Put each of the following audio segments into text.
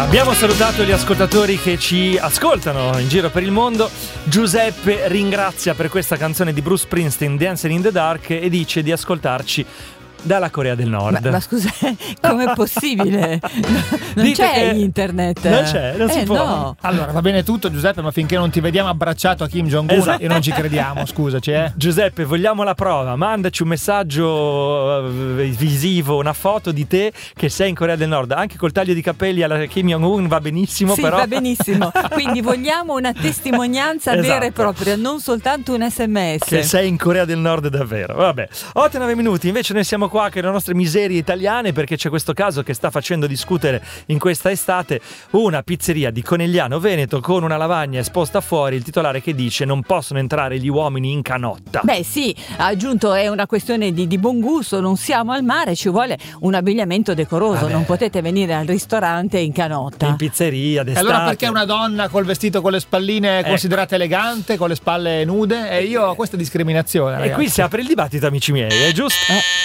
Abbiamo salutato gli ascoltatori che ci ascoltano in giro per il mondo. Giuseppe ringrazia per questa canzone di Bruce Springsteen, Dancing in the Dark, e dice di ascoltarci dalla Corea del Nord. Ma scusa, com'è possibile? Non c'è internet. Non si può. No. Allora, va bene tutto, Giuseppe, ma finché non ti vediamo abbracciato a Kim Jong-un, Esatto. e non ci crediamo, scusaci, Giuseppe, vogliamo la prova. Mandaci un messaggio visivo, una foto di te che sei in Corea del Nord. Anche col taglio di capelli alla Kim Jong-un va benissimo, Sì, però. va benissimo. Quindi vogliamo una testimonianza vera e Esatto. propria, non soltanto un SMS. Che sei in Corea del Nord davvero. Vabbè, 8-9 minuti. Invece noi siamo qua che le nostre miserie italiane, perché c'è questo caso che sta facendo discutere in questa estate. Una pizzeria di Conegliano Veneto con una lavagna esposta fuori, il titolare che dice: non possono entrare gli uomini in canotta. Beh sì, ha aggiunto, è una questione di buon gusto, non siamo al mare, ci vuole un abbigliamento decoroso. Vabbè. Non potete venire al ristorante in canotta. In pizzeria E d'estate. allora perché una donna col vestito con le spalline è considerata elegante, con le spalle nude? E io questa discriminazione, E ragazzi. qui si apre il dibattito, amici miei, è giusto?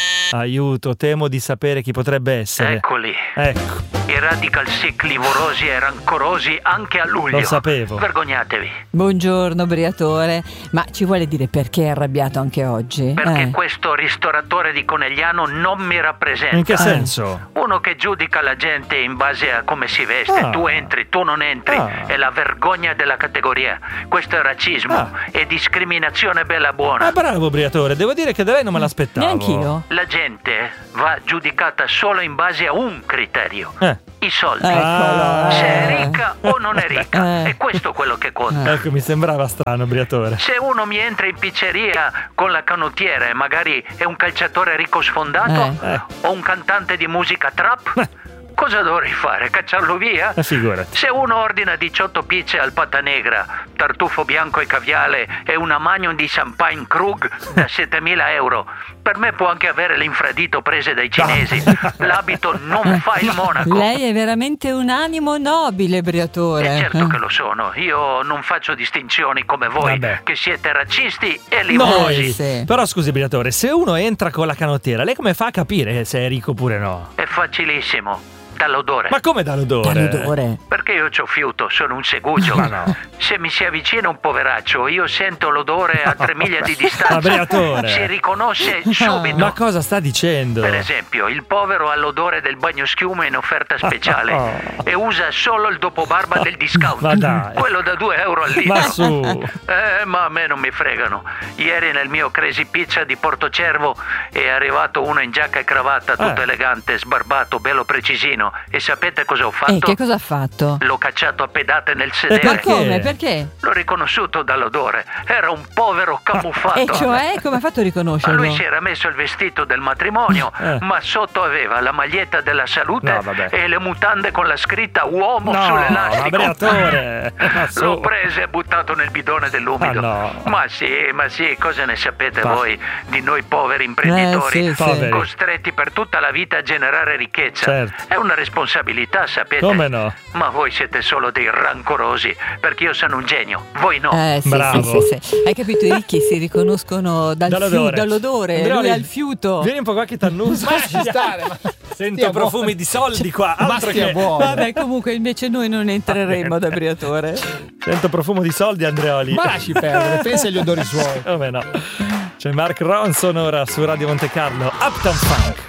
Aiuto, temo di sapere chi potrebbe essere. Eccoli. Ecco, I radical sick livorosi e rancorosi anche a luglio. Lo sapevo. Vergognatevi. Buongiorno Briatore, ma ci vuole dire perché è arrabbiato anche oggi? Perché questo ristoratore di Conegliano non mi rappresenta. in che senso? Uno che giudica la gente in base a come si veste. Ah. Tu entri, tu non entri. Ah. È la vergogna della categoria. Questo è razzismo. Ah. È discriminazione bella buona. Ah, bravo Briatore, devo dire che da lei non me l'aspettavo. Neanch'io. La gente va giudicata solo in base a un criterio. I soldi. Eccolo. Se è ricca o non è ricca. Eh. È questo quello che conta. Ecco, mi sembrava strano, Briatore. Se uno mi entra in pizzeria con la canottiera e magari è un calciatore ricco sfondato o un cantante di musica trap, cosa dovrei fare? Cacciarlo via? Figurati. Se uno ordina 18 pizze al pata negra, tartufo bianco e caviale e una magnum di champagne Krug da 7.000 euro, per me può anche avere l'infradito prese dai cinesi. L'abito non fa il monaco. Lei è veramente un animo nobile, Briatore. Certo che lo sono. Io non faccio distinzioni come voi, Vabbè. che siete razzisti e livorosi. Noi. Sì. Però scusi, Briatore, se uno entra con la canottiera, lei come fa a capire se è ricco oppure no? È facilissimo. Dall'odore. Ma come dall'odore? Dall'odore. Perché io c'ho fiuto, sono un segugio. Ma no. Se mi si avvicina un poveraccio, io sento l'odore a 3 miglia di distanza. Ma Briatore. Si riconosce subito. Ma cosa sta dicendo? Per esempio, il povero ha l'odore del bagno schiuma in offerta speciale e usa solo il dopobarba del discount. Ma dai. Quello da 2 euro al litro. Ma su. Ma a me non mi fregano. Ieri nel mio Crazy Pizza di Portocervo è arrivato uno in giacca e cravatta, tutto elegante, sbarbato, bello precisino. E sapete cosa ho fatto? Che cosa ha fatto? L'ho cacciato a pedate nel sedere. Ma come? Perché? L'ho riconosciuto dall'odore. Era un povero camuffato. E cioè, come ha fatto a Ma riconoscerlo? lui si era messo il vestito del matrimonio, ma sotto aveva la maglietta della salute No, vabbè. e le mutande con la scritta uomo No, sull'elastico. ma Briatore. Ma su. L'ho preso e buttato nel bidone dell'umido. Ah, no. Ma sì, cosa ne sapete voi di noi poveri imprenditori sì, sì. Poveri. costretti per tutta la vita a generare ricchezza? Certo. È una responsabilità, sapete? Come no? Ma voi siete solo dei rancorosi, perché io sono un genio, voi no. Sì, Bravo. sì. Hai capito? I ricchi si riconoscono dall'odore. Andreoli, Lui ha il fiuto. Vieni un po' qua che t'annuso. Ma lasci stare, Sento profumi di soldi qua. Ma Altro stia che... buono. Vabbè, comunque invece noi non entreremo da Briatore. Sento profumo di soldi, Andreoli. Ma lasci perdere, pensa agli odori suoi. Come no? C'è Mark Ronson ora su Radio Monte Carlo. Uptown Funk.